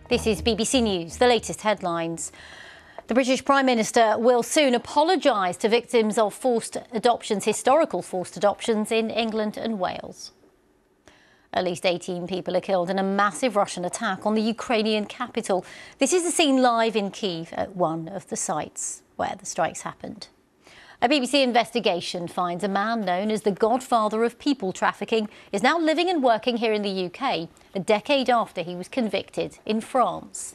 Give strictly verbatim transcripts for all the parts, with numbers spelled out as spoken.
This is B B C News, the latest headlines. The British Prime Minister will soon apologise to victims of forced adoptions, historical forced adoptions in England and Wales. At least eighteen people are killed in a massive Russian attack on the Ukrainian capital. This is the scene live in Kyiv at one of the sites where the strikes happened. A B B C investigation finds a man known as the godfather of people trafficking is now living and working here in the U K, a decade after he was convicted in France.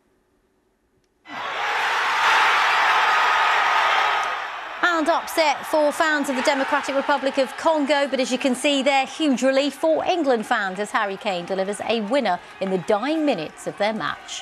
And upset for fans of the Democratic Republic of Congo, but as you can see there, huge relief for England fans as Harry Kane delivers a winner in the dying minutes of their match.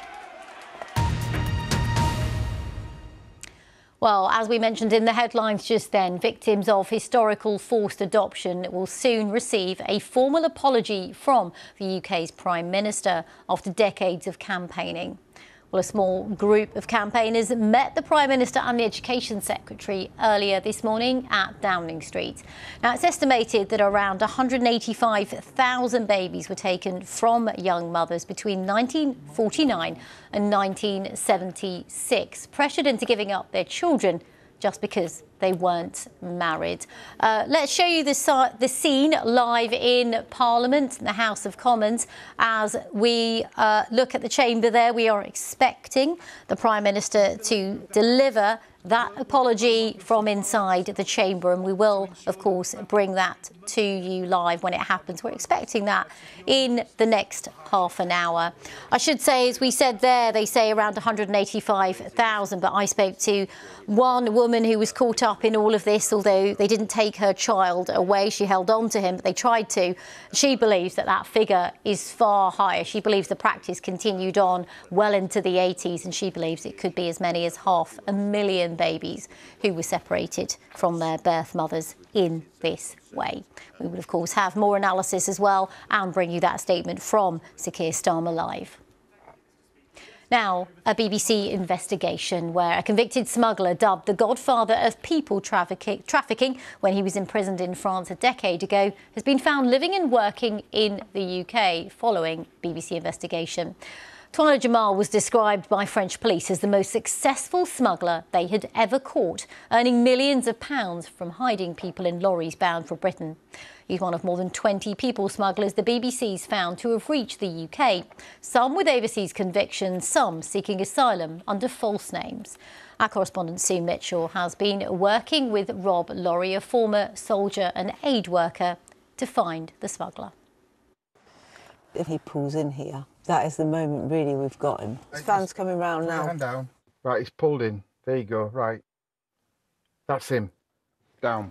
Well, as we mentioned in the headlines just then, victims of historical forced adoption will soon receive a formal apology from the U K's Prime Minister after decades of campaigning. Well, a small group of campaigners met the Prime Minister and the Education Secretary earlier this morning at Downing Street. Now, it's estimated that around one hundred eighty-five thousand babies were taken from young mothers between nineteen forty-nine and nineteen seventy-six, pressured into giving up their children just because they weren't married. Uh, let's show you the, the scene live in Parliament, in the House of Commons. As we uh, look at the chamber there, we are expecting the Prime Minister to deliver that apology from inside the chamber, and we will, of course, bring that to you live when it happens. We're expecting that in the next half an hour. I should say, as we said there, they say around one hundred eighty-five thousand, but I spoke to one woman who was caught up in all of this, although they didn't take her child away. She held on to him, but they tried to. She believes that that figure is far higher. She believes the practice continued on well into the eighties, and she believes it could be as many as half a million babies who were separated from their birth mothers in this way. We will, of course, have more analysis as well and bring you that statement from Sir Keir Starmer live. Now, a B B C investigation where a convicted smuggler dubbed the godfather of people trafficking, trafficking when he was imprisoned in France a decade ago has been found living and working in the U K following B B C investigation. Touane Jamal was described by French police as the most successful smuggler they had ever caught, earning millions of pounds from hiding people in lorries bound for Britain. He's one of more than twenty people smugglers the B B C's found to have reached the U K, some with overseas convictions, some seeking asylum under false names. Our correspondent Sue Mitchell has been working with Rob Laurie, a former soldier and aid worker, to find the smuggler. If he pulls in here, that is the moment really we've got him. His van's coming round now. Hand down. Right, he's pulled in. There you go, right. That's him. Down.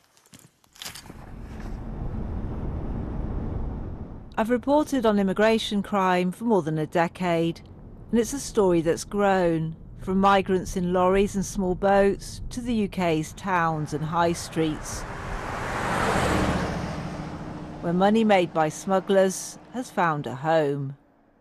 I've reported on immigration crime for more than a decade, and it's a story that's grown, from migrants in lorries and small boats to the U K's towns and high streets, where money made by smugglers has found a home.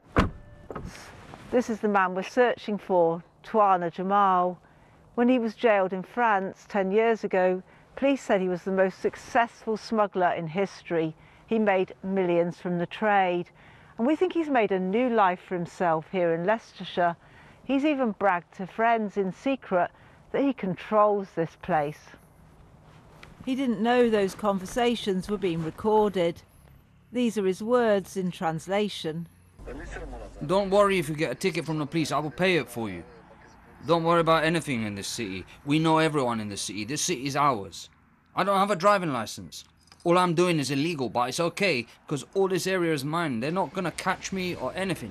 This is the man we're searching for, Touane Jamal. When he was jailed in France ten years ago, police said he was the most successful smuggler in history. He made millions from the trade, and we think he's made a new life for himself here in Leicestershire. He's even bragged to friends in secret that he controls this place. He didn't know those conversations were being recorded. These are his words in translation. Don't worry if you get a ticket from the police, I will pay it for you. Don't worry about anything in this city. We know everyone in this city. This city is ours. I don't have a driving license. All I'm doing is illegal, but it's okay, because all this area is mine. They're not going to catch me or anything.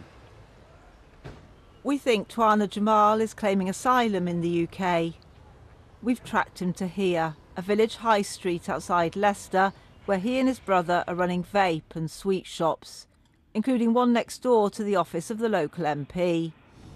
We think Touane Jamal is claiming asylum in the U K. We've tracked him to here, a village high street outside Leicester, where he and his brother are running vape and sweet shops, including one next door to the office of the local M P.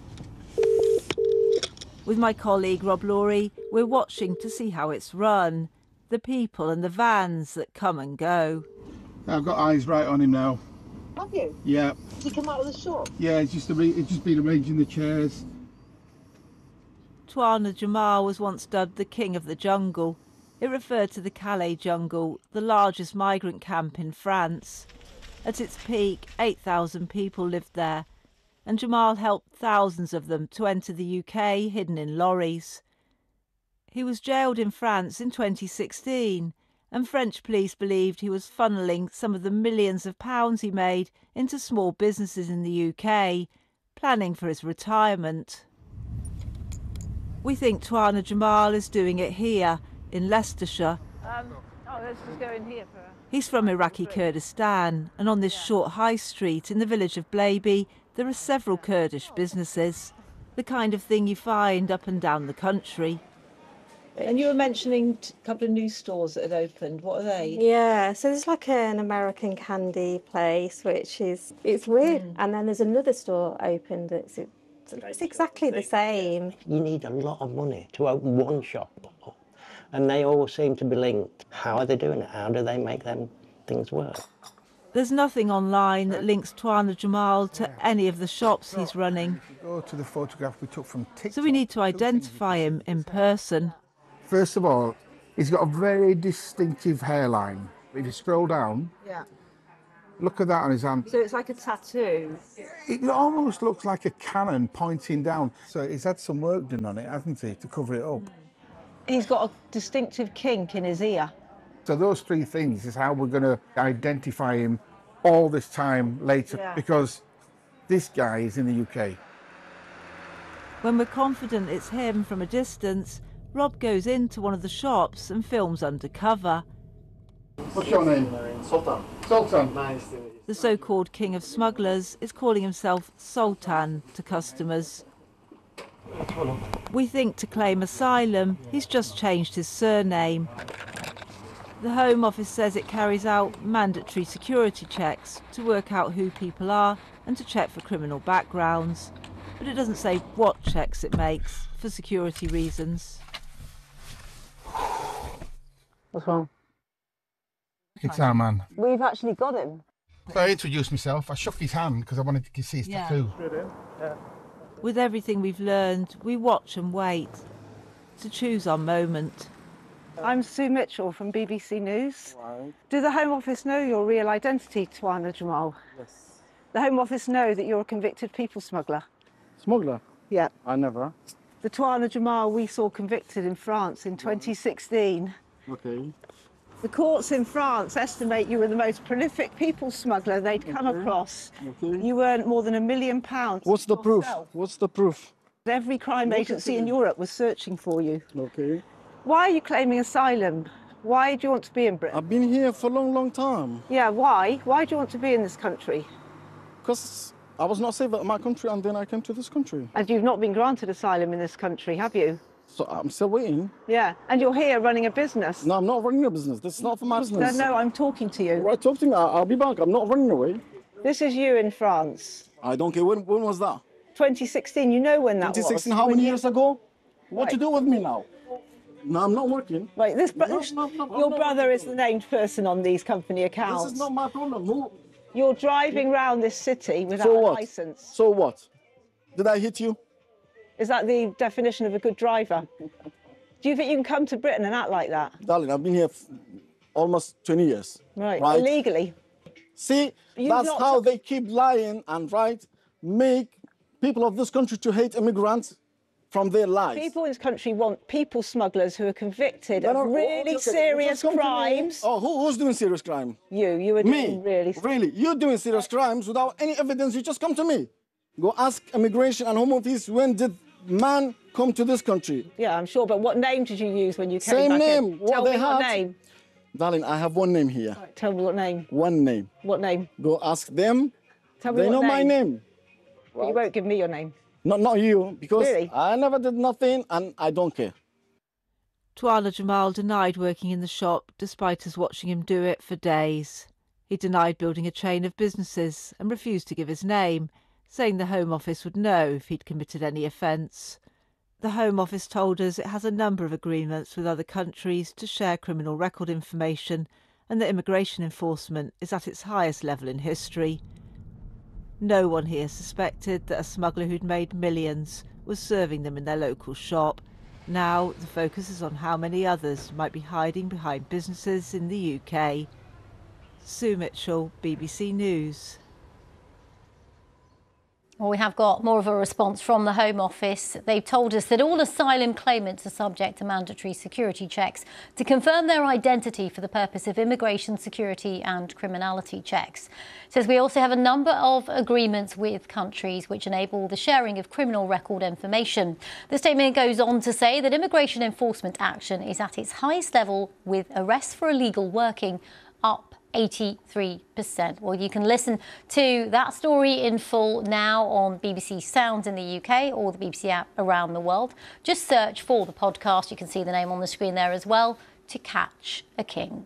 With my colleague Rob Laurie, we're watching to see how it's run, the people and the vans that come and go. I've got eyes right on him now. Have you? Yeah. Did he come out of the shop? Yeah, it's just, it's just been arranging the chairs. Touane Jamal was once dubbed the King of the Jungle. It referred to the Calais jungle, the largest migrant camp in France. At its peak, eight thousand people lived there. and Jamal helped thousands of them to enter the U K hidden in lorries. He was jailed in France in twenty sixteen, and French police believed he was funneling some of the millions of pounds he made into small businesses in the U K, planning for his retirement. We think Tuana Jamal is doing it here, in Leicestershire. Um, oh, let's just go in here for a... He's from Iraqi Kurdistan, and on this short high street in the village of Blaby, there are several Kurdish businesses, the kind of thing you find up and down the country. And you were mentioning a couple of new stores that had opened. What are they? Yeah, so there's like an American candy place, which is, it's weird. Mm. And then there's another store opened that's it's exactly the same. You need a lot of money to open one shop, and they all seem to be linked. How are they doing it? How do they make them things work? There's nothing online that links Tuana Jamal to any of the shops he's running. Go to the photograph we took from TikTok. So we need to identify him in person. First of all, he's got a very distinctive hairline. If you scroll down, yeah. Look at that on his hand. So it's like a tattoo? It almost looks like a cannon pointing down. So he's had some work done on it, hasn't he, to cover it up. He's got a distinctive kink in his ear. So those three things is how we're going to identify him all this time later, yeah. Because this guy is in the U K. When we're confident it's him from a distance, Rob goes into one of the shops and films undercover. What's your name? Sultan. Sultan. Nice to meet you. The so-called king of smugglers is calling himself Sultan to customers. We think to claim asylum, he's just changed his surname. The Home Office says it carries out mandatory security checks to work out who people are and to check for criminal backgrounds. But it doesn't say what checks it makes for security reasons. What's wrong? It's our man. We've actually got him. So I introduced myself. I shook his hand because I wanted to see his yeah. tattoo. Yeah. With everything we've learned, we watch and wait to choose our moment. I'm Sue Mitchell from B B C News. Right. Do the Home Office know your real identity, Tuana Jamal? Yes. The Home Office know that you're a convicted people smuggler? Smuggler? Yeah. I never. The Tuana Jamal we saw convicted in France in twenty sixteen. Okay. The courts in France estimate you were the most prolific people smuggler they'd come okay. across. Okay. You earned more than a million pounds. What's the proof? yourself. What's the proof? Every crime agency in Europe was searching for you. Okay. Why are you claiming asylum? Why do you want to be in Britain? I've been here for a long, long time. Yeah, why? Why do you want to be in this country? Because I was not safe at my country and then I came to this country. And you've not been granted asylum in this country, have you? So I'm still waiting. Yeah, and you're here running a business. No, I'm not running a business. This is not for my business. No, no, I'm talking to you. Right, talk to me. I'll be back. I'm not running away. This is you in France. I don't care. When, when was that? twenty sixteen, you know when that was. twenty sixteen, how When many you- years ago? What Right. to do with me now? No, I'm not working. Right, this bro- No, no, no, I'm your not brother working. is the named person on these company accounts. This is not my problem. Who? You're driving round this city without So a what? license. So what? Did I hit you? Is that the definition of a good driver? Do you think you can come to Britain and act like that? Darling, I've been here f- almost twenty years. Right, Right. illegally. See, You've that's not how took- they keep lying and right, make people of this country to hate immigrants from their lives. People in this country want people smugglers who are convicted No, of no, really okay, okay, serious just come to me. crimes. Oh, who, who's doing serious crime? You, you are Me? doing really. Really? You're doing serious crimes without any evidence. You just come to me. Go ask Immigration and Home Office, when did man come to this country? Yeah, I'm sure. But what name did you use when you came Same back name, in? what Tell they me what had. name. Darling, I have one name here. Tell me what name. One name. What name? Go ask them. Tell me They what know name. my name. But you won't give me your name. Not, not you, because Really? I never did nothing and I don't care. Tuana Jamal denied working in the shop despite us watching him do it for days. He denied building a chain of businesses and refused to give his name, saying the Home Office would know if he'd committed any offence. The Home Office told us it has a number of agreements with other countries to share criminal record information and that immigration enforcement is at its highest level in history. No one here suspected that a smuggler who'd made millions was serving them in their local shop. Now the focus is on how many others might be hiding behind businesses in the U K. Sue Mitchell, B B C News. Well, we have got more of a response from the Home Office. They've told us that all asylum claimants are subject to mandatory security checks to confirm their identity for the purpose of immigration, security and criminality checks. It says we also have a number of agreements with countries which enable the sharing of criminal record information. The statement goes on to say that immigration enforcement action is at its highest level, with arrests for illegal working up eighty-three percent. Well, you can listen to that story in full now on B B C Sounds in the U K or the B B C app around the world. Just search for the podcast. You can see the name on the screen there as well, To Catch a King.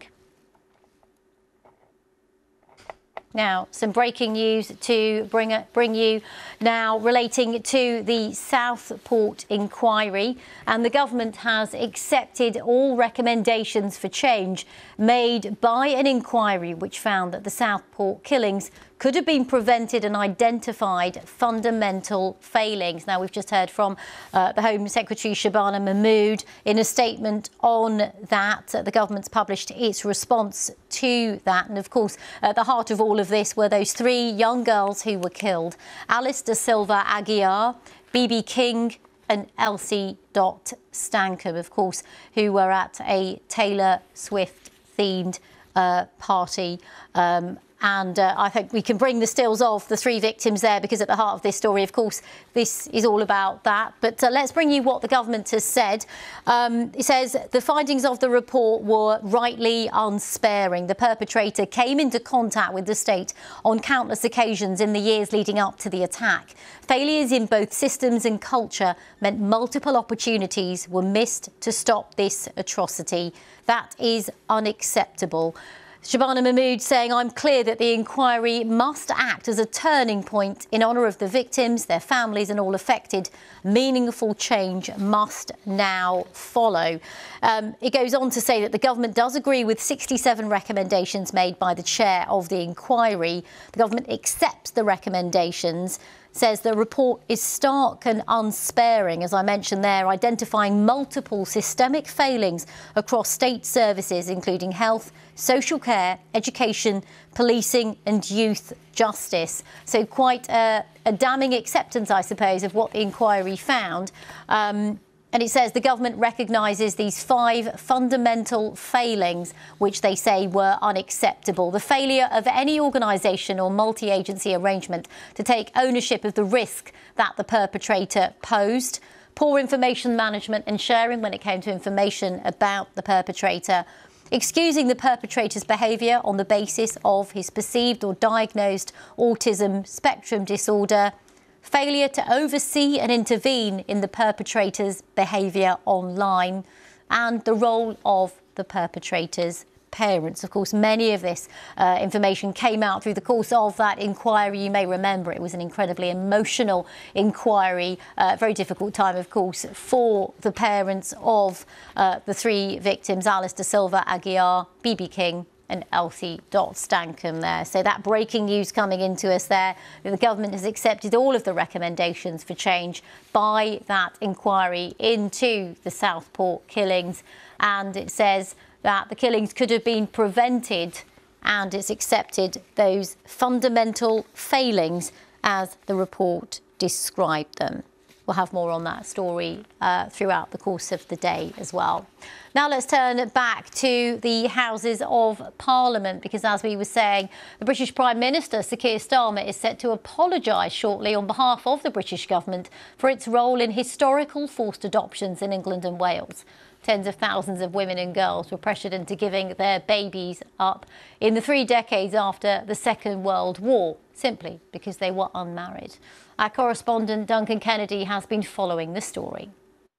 Now, some breaking news to bring, bring you now relating to the Southport inquiry, and the government has accepted all recommendations for change made by an inquiry which found that the Southport killings could have been prevented and identified fundamental failings. Now, we've just heard from uh, the Home Secretary Shabana Mahmood in a statement on that. Uh, the government's published its response to that. And of course, at the heart of all of this were those three young girls who were killed: Alice Da Silva Aguiar, B B King and Elsie Dot Stankham, of course, who were at a Taylor Swift themed uh, party. Um, And uh, I think we can bring the stills of the three victims there, because at the heart of this story, of course, this is all about that. But uh, let's bring you what the government has said. Um, it says the findings of the report were rightly unsparing. The perpetrator came into contact with the state on countless occasions in the years leading up to the attack. Failures in both systems and culture meant multiple opportunities were missed to stop this atrocity. That is unacceptable. Shabana Mahmood saying, I'm clear that the inquiry must act as a turning point in honour of the victims, their families and all affected. Meaningful change must now follow. Um, it goes on to say that the government does agree with sixty-seven recommendations made by the chair of the inquiry. The government accepts the recommendations, says the report is stark and unsparing, as I mentioned there, identifying multiple systemic failings across state services, including health, social care, education, policing and youth justice. So quite a, a damning acceptance, I suppose, of what the inquiry found. Um, And it says the government recognises these five fundamental failings, which they say were unacceptable. The failure of any organisation or multi-agency arrangement to take ownership of the risk that the perpetrator posed. Poor information management and sharing when it came to information about the perpetrator. Excusing the perpetrator's behaviour on the basis of his perceived or diagnosed autism spectrum disorder. Failure to oversee and intervene in the perpetrator's behaviour online, and the role of the perpetrator's parents. Of course, many of this uh, information came out through the course of that inquiry. You may remember it was an incredibly emotional inquiry, a uh, very difficult time, of course, for the parents of uh, the three victims, Alice Da Silva Aguiar, B B King and Elsie Dot Stankham there. So that breaking news coming into us there. The government has accepted all of the recommendations for change by that inquiry into the Southport killings. And it says that the killings could have been prevented, and it's accepted those fundamental failings as the report described them. We'll have more on that story uh, throughout the course of the day as well. Now let's turn back to the Houses of Parliament, because as we were saying, the British Prime Minister, Sir Keir Starmer, is set to apologise shortly on behalf of the British government for its role in historical forced adoptions in England and Wales. Tens of thousands of women and girls were pressured into giving their babies up in the three decades after the Second World War, simply because they were unmarried. Our correspondent Duncan Kennedy has been following the story.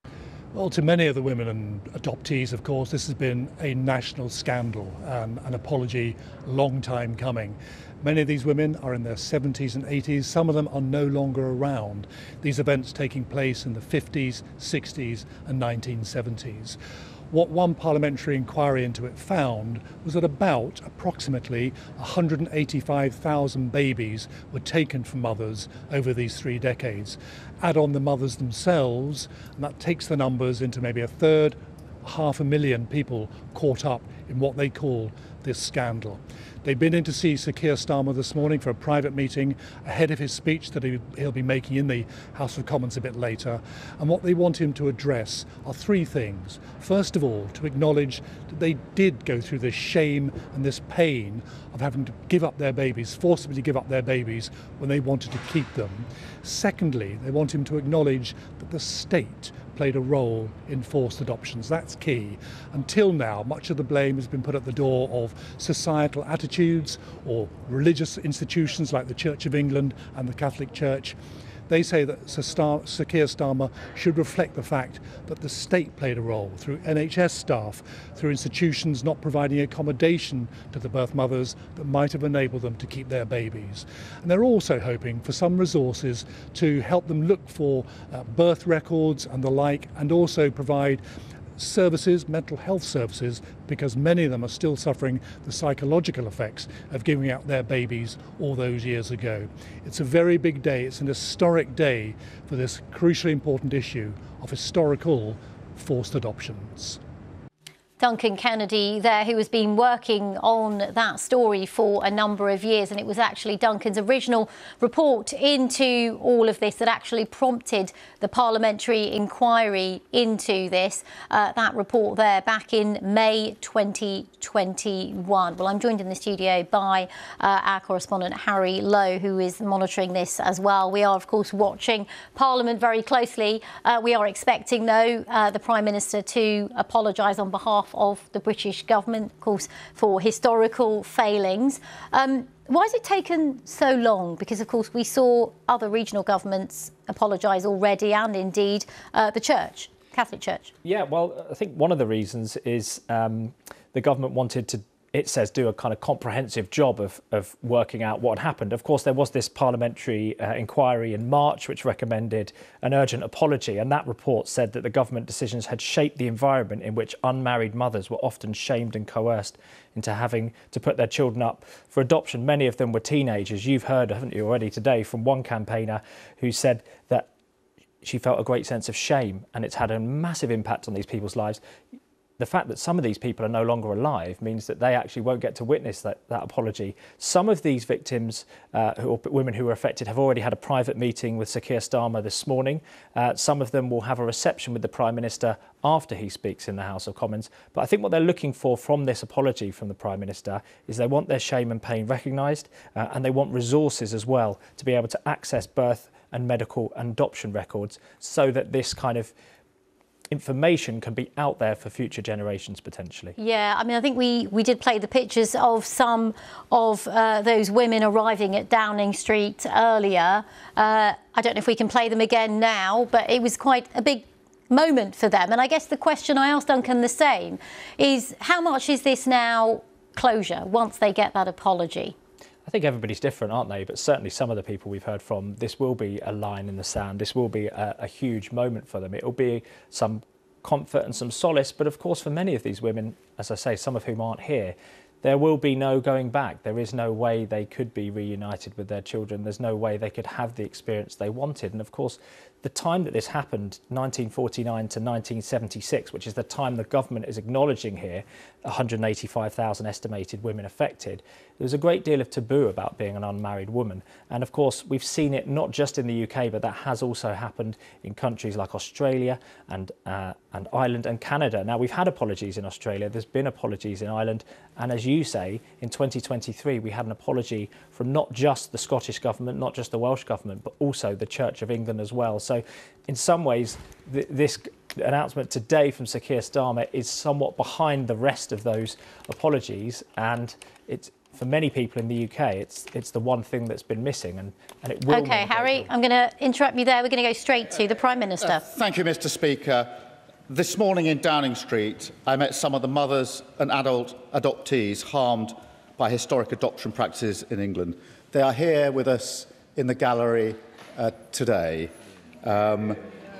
Well, to many of the women and adoptees, of course, this has been a national scandal, um, an apology long time coming. Many of these women are in their seventies and eighties. Some of them are no longer around. These events taking place in the fifties, sixties and nineteen seventies. What one parliamentary inquiry into it found was that about approximately one hundred eighty-five thousand babies were taken from mothers over these three decades. Add on the mothers themselves, and that takes the numbers into maybe a third, half a million people caught up in what they call this scandal. They've been in to see Sir Keir Starmer this morning for a private meeting ahead of his speech that he, he'll be making in the House of Commons a bit later. And what they want him to address are three things. First of all, to acknowledge that they did go through this shame and this pain of having to give up their babies, forcibly give up their babies when they wanted to keep them. Secondly, they want him to acknowledge that the state played a role in forced adoptions. That's key. Until now, much of the blame has been put at the door of societal attitudes or religious institutions like the Church of England and the Catholic Church. They say that Sir, Star- Sir Keir Starmer should reflect the fact that the state played a role through N H S staff, through institutions not providing accommodation to the birth mothers that might have enabled them to keep their babies. And they're also hoping for some resources to help them look for uh, birth records and the like, and also provide services, mental health services, because many of them are still suffering the psychological effects of giving out their babies all those years ago. It's a very big day. It's an historic day for this crucially important issue of historical forced adoptions. Duncan Kennedy there, who has been working on that story for a number of years, and it was actually Duncan's original report into all of this that actually prompted the parliamentary inquiry into this. Uh, that report there back in May twenty twenty-one. Well, I'm joined in the studio by uh, our correspondent Harry Lowe, who is monitoring this as well. We are, of course, watching Parliament very closely. Uh, we are expecting, though, uh, the Prime Minister to apologise on behalf of the British government, of course, for historical failings. Um, why has it taken so long? Because, of course, we saw other regional governments apologise already, and indeed uh, the Church, Catholic Church. Yeah, well, I think one of the reasons is um, the government wanted to, it says, do a kind of comprehensive job of, of working out what had happened. Of course, there was this parliamentary uh, inquiry in March which recommended an urgent apology, and that report said that the government decisions had shaped the environment in which unmarried mothers were often shamed and coerced into having to put their children up for adoption. Many of them were teenagers. You've heard, haven't you, already today from one campaigner who said that she felt a great sense of shame, and it's had a massive impact on these people's lives. The fact that some of these people are no longer alive means that they actually won't get to witness that, that apology. Some of these victims, uh, who, or women who were affected, have already had a private meeting with Sir Keir Starmer this morning. Uh, some of them will have a reception with the Prime Minister after he speaks in the House of Commons. But I think what they're looking for from this apology from the Prime Minister is they want their shame and pain recognised, uh, and they want resources as well to be able to access birth and medical and adoption records so that this kind of information can be out there for future generations potentially. Yeah, I mean, I think we, we did play the pictures of some of uh, those women arriving at Downing Street earlier. Uh, I don't know if we can play them again now, but it was quite a big moment for them. And I guess the question I asked Duncan the same is, how much is this now closure once they get that apology? I think everybody's different, aren't they? But certainly some of the people we've heard from, this will be a line in the sand. This will be a, a huge moment for them. It will be some comfort and some solace. But of course, for many of these women, as I say, some of whom aren't here, there will be no going back. There is no way they could be reunited with their children. There's no way they could have the experience they wanted. And of course, the time that this happened, nineteen forty-nine to nineteen seventy-six, which is the time the government is acknowledging here, one hundred eighty-five thousand estimated women affected, there was a great deal of taboo about being an unmarried woman. And of course, we've seen it not just in the U K, but that has also happened in countries like Australia and, uh, and Ireland and Canada. Now, we've had apologies in Australia, there's been apologies in Ireland, and as you say, in twenty twenty-three, we had an apology from not just the Scottish government, not just the Welsh government, but also the Church of England as well. So in some ways, th this announcement today from Sir Keir Starmer is somewhat behind the rest of those apologies, and it's, for many people in the U K, it's it's the one thing that's been missing, and, and it will... OK, Harry, I'm going to interrupt you there. We're going to go straight to the Prime Minister. Uh, thank you, Mr Speaker. This morning in Downing Street, I met some of the mothers and adult adoptees harmed by historic adoption practices in England. They are here with us in the gallery uh, today. Um,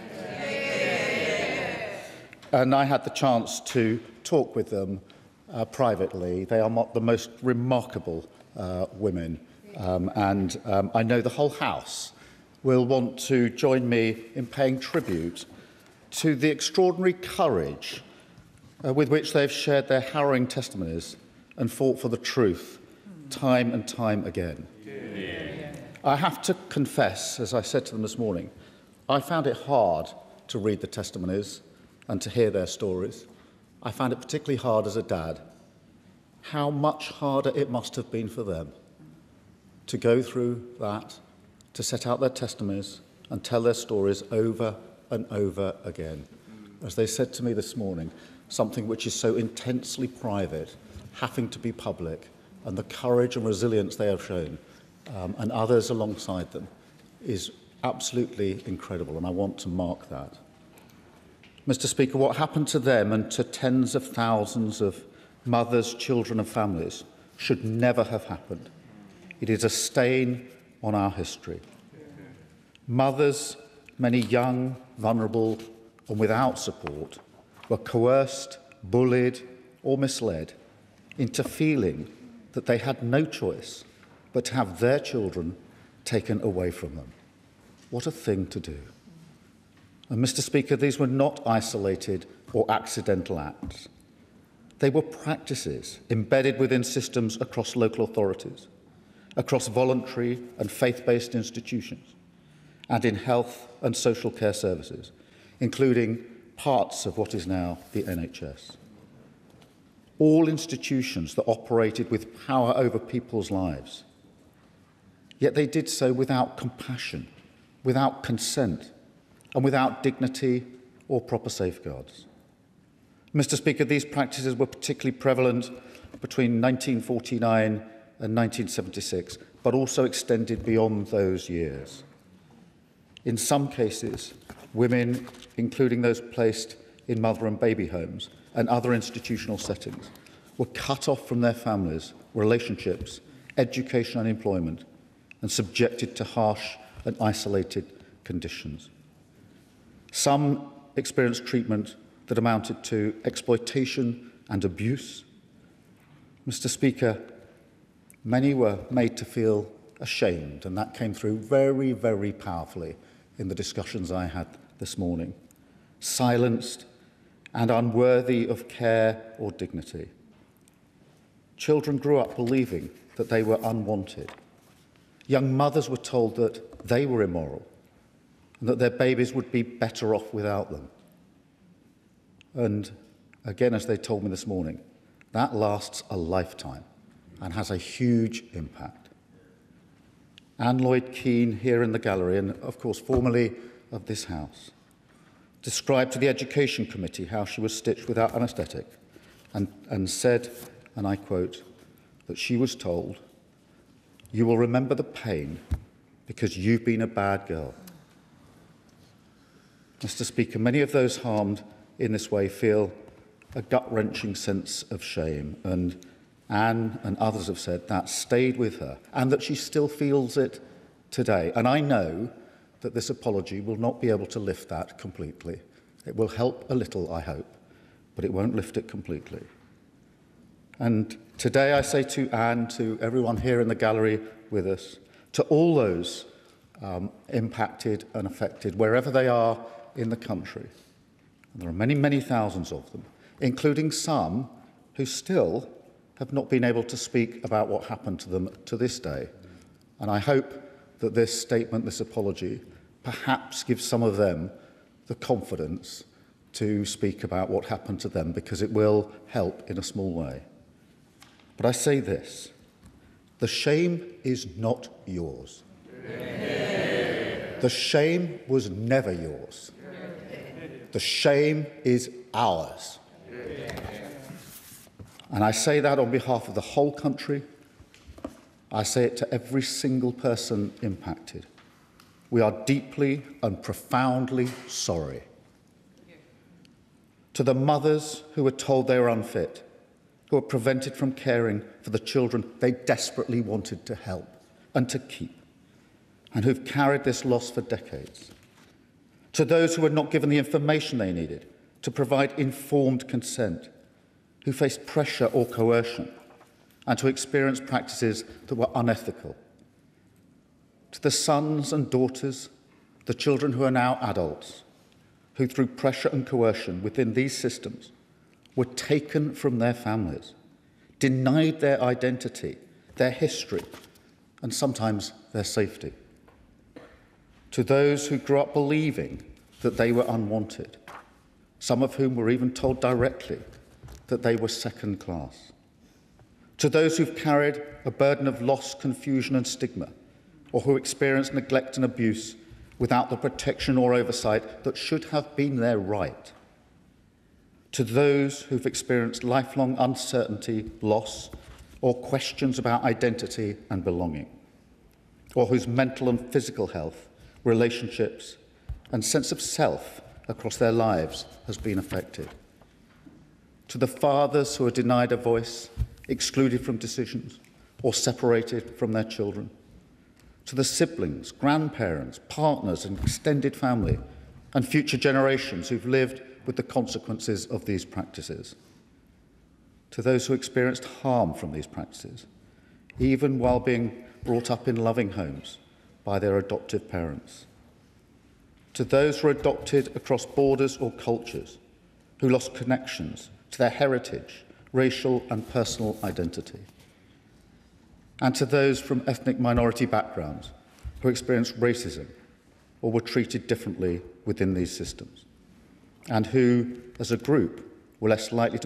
and I had the chance to talk with them uh, privately. They are mo the most remarkable uh, women, um, and um, I know the whole House will want to join me in paying tribute to the extraordinary courage uh, with which they've shared their harrowing testimonies and fought for the truth time and time again. Yeah. I have to confess, as I said to them this morning, I found it hard to read the testimonies and to hear their stories. I found it particularly hard as a dad. How much harder it must have been for them to go through that, to set out their testimonies and tell their stories over and over again. As they said to me this morning, something which is so intensely private, having to be public, and the courage and resilience they have shown, um, and others alongside them, is absolutely incredible, and I want to mark that. Mister Speaker, what happened to them and to tens of thousands of mothers, children and families should never have happened. It is a stain on our history. Mothers, many young, vulnerable and without support, were coerced, bullied or misled into feeling that they had no choice but to have their children taken away from them. What a thing to do. And, Mister Speaker, these were not isolated or accidental acts. They were practices embedded within systems across local authorities, across voluntary and faith-based institutions, and in health and social care services, including parts of what is now the N H S. All institutions that operated with power over people's lives. Yet they did so without compassion, without consent, and without dignity or proper safeguards. Mister Speaker, these practices were particularly prevalent between nineteen forty-nine and nineteen seventy-six, but also extended beyond those years. In some cases, women, including those placed in mother and baby homes and other institutional settings, were cut off from their families, relationships, education and employment, and subjected to harsh and isolated conditions. Some experienced treatment that amounted to exploitation and abuse. Mister Speaker, many were made to feel ashamed, and that came through very, very powerfully in the discussions I had this morning. Silenced and unworthy of care or dignity. Children grew up believing that they were unwanted. Young mothers were told that they were immoral and that their babies would be better off without them. And again, as they told me this morning, that lasts a lifetime and has a huge impact. Anne Lloyd Keane, here in the gallery, and of course formerly of this House, described to the Education Committee how she was stitched without anaesthetic and, and said, and I quote, that she was told, "You will remember the pain because you've been a bad girl." Mister Speaker, many of those harmed in this way feel a gut-wrenching sense of shame, and Anne and others have said that stayed with her and that she still feels it today. And I know that this apology will not be able to lift that completely. It will help a little, I hope, but it won't lift it completely. And today I say to Anne, to everyone here in the gallery with us, to all those um, impacted and affected, wherever they are in the country, and there are many, many thousands of them, including some who still have not been able to speak about what happened to them to this day. And I hope that this statement, this apology, perhaps gives some of them the confidence to speak about what happened to them, because it will help in a small way. But I say this, the shame is not yours. The shame was never yours. The shame is ours. And I say that on behalf of the whole country. I say it to every single person impacted. We are deeply and profoundly sorry. To the mothers who were told they were unfit, who were prevented from caring for the children they desperately wanted to help and to keep, and who've carried this loss for decades. To those who were not given the information they needed to provide informed consent, who faced pressure or coercion, and to experience practices that were unethical. To the sons and daughters, the children who are now adults, who through pressure and coercion within these systems were taken from their families, denied their identity, their history, and sometimes their safety. To those who grew up believing that they were unwanted, some of whom were even told directly that they were second class. To those who've carried a burden of loss, confusion and stigma, or who experienced neglect and abuse without the protection or oversight that should have been their right. To those who've experienced lifelong uncertainty, loss, or questions about identity and belonging, or whose mental and physical health, relationships, and sense of self across their lives has been affected. To the fathers who are denied a voice, excluded from decisions, or separated from their children. To the siblings, grandparents, partners, and extended family, and future generations who've lived with the consequences of these practices. To those who experienced harm from these practices, even while being brought up in loving homes by their adoptive parents. To those who are adopted across borders or cultures, who lost connections to their heritage, racial and personal identity. And to those from ethnic minority backgrounds who experienced racism or were treated differently within these systems, and who, as a group, were less likely to